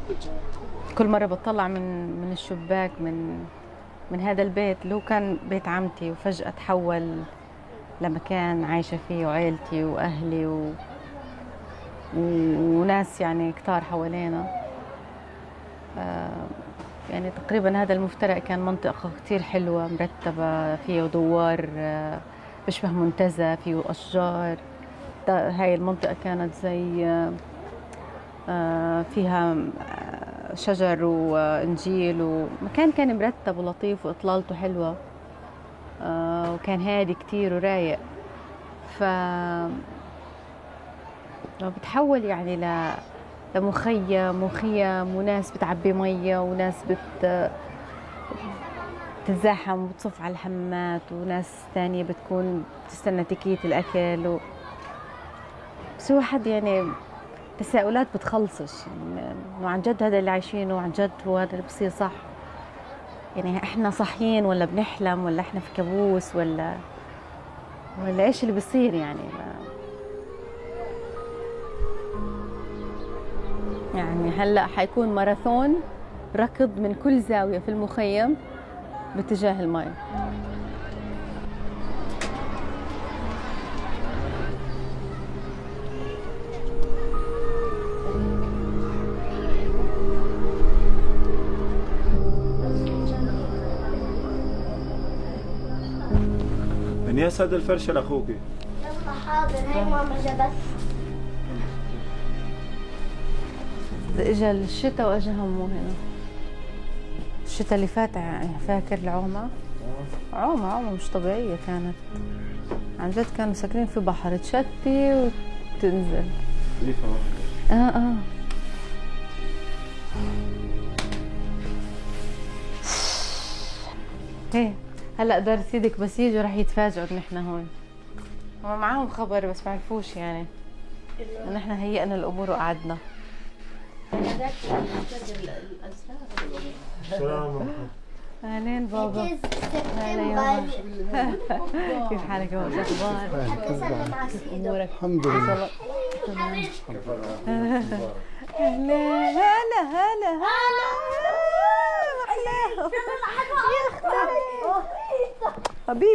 كل مرة بطلع من الشباك من هذا البيت اللي هو كان بيت عمتي، وفجأة تحول لمكان عايشة فيه وعيلتي وأهلي وناس يعني كتار حوالينا. يعني تقريبا هذا المفترق كان منطقة كتير حلوة مرتبة، فيه دوار بشبه منتزه، فيه أشجار. هاي المنطقة كانت زي فيها شجر وإنجيل، ومكان كان مرتب ولطيف وإطلالته حلوة، وكان هادي كتير ورايق. ف بتحول يعني لمخيم وخيم، وناس بتعبي مية، وناس بتتزاحم وبتصف على الحمامات، وناس تانية بتكون تستنى تكيت الأكل بس هو حد يعني تساؤلات بتخلصش، يعني وعن جد هذا اللي عايشينه، وعن جد هو هذا اللي بصير صح؟ يعني احنا صاحيين ولا بنحلم، ولا احنا في كابوس، ولا ايش اللي بيصير يعني هلا حيكون ماراثون ركض من كل زاوية في المخيم باتجاه الماء. انياس هذا الفرشة لاخوك. يلا حاضر، هي ماما جابت. اجا الشتاء واجا همه هنا. الشتاء اللي فات فاكر العومة؟ عومة مش طبيعية كانت، عن جد كانوا ساكنين في بحر، تشتي وتنزل. ايه هلا دار سيدك بس يجوا رح يتفاجئوا ان احنا هون. هم معاهم خبر بس ما عرفوش يعني ان احنا هيئنا الامور وقعدنا. السلام. اهلين بابا. هلا يابا. كيف حالك يا بابا؟ شو اخبارك؟ امورك؟ الحمد لله. تمام. هلا هلا هلا هلا حبيبي.